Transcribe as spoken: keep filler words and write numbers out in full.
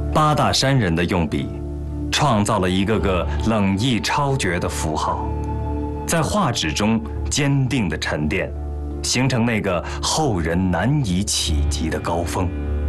八大山人的用笔，创造了一个个冷意超绝的符号，在画纸中坚定地沉淀，形成那个后人难以企及的高峰。